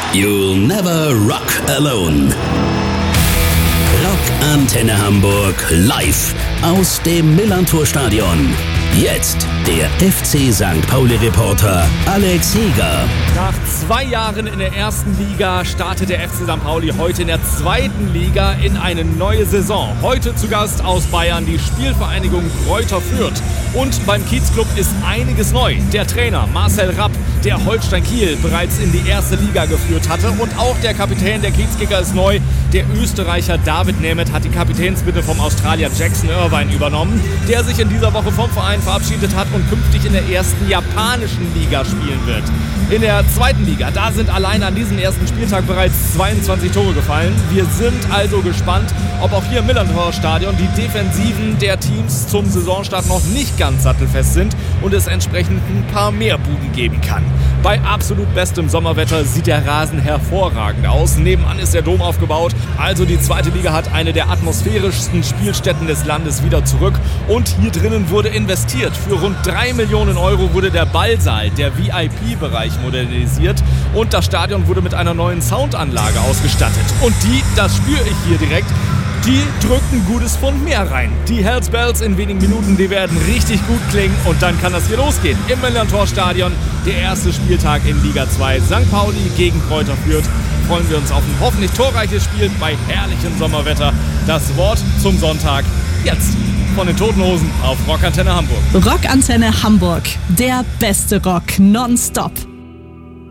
You'll never rock alone. Rock Antenne Hamburg live aus dem Millantor-Stadion. Jetzt der FC St. Pauli-Reporter Alex Heger. Nach 2 Jahren in der ersten Liga startet der FC St. Pauli heute in der zweiten Liga in eine neue Saison. Heute zu Gast aus Bayern die Spielvereinigung Greuther Fürth. Und beim Kiezclub ist einiges neu. Der Trainer Marcel Rapp, der Holstein Kiel bereits in die erste Liga geführt hatte. Und auch der Kapitän der Kiezkicker ist neu. Der Österreicher David Nemeth hat die Kapitänsbinde vom Australier Jackson Irvine übernommen, der sich in dieser Woche vom Verein verabschiedet hat und künftig in der ersten japanischen Liga spielen wird. In der zweiten Liga, da sind allein an diesem ersten Spieltag bereits 22 Tore gefallen. Wir sind also gespannt, ob auch hier im Millantor-Stadion die Defensiven der Teams zum Saisonstart noch nicht ganz sattelfest sind und es entsprechend ein paar mehr Buden geben kann. Bei absolut bestem Sommerwetter sieht der Rasen hervorragend aus. Nebenan ist der Dom aufgebaut. Also die zweite Liga hat eine der atmosphärischsten Spielstätten des Landes wieder zurück. Und hier drinnen wurde investiert. Für rund 3 Millionen Euro wurde der Ballsaal, der VIP-Bereich, modernisiert. Und das Stadion wurde mit einer neuen Soundanlage ausgestattet. Und die, das spüre ich hier direkt, die drücken gutes Pfund mehr rein. Die Hells Bells in wenigen Minuten, die werden richtig gut klingen und dann kann das hier losgehen. Im Millantor-Stadion, der erste Spieltag in Liga 2. St. Pauli gegen Greuther Fürth. Freuen wir uns auf ein hoffentlich torreiches Spiel bei herrlichem Sommerwetter. Das Wort zum Sonntag jetzt von den Toten Hosen auf Rock Antenne Hamburg. Rock Antenne Hamburg, der beste Rock nonstop.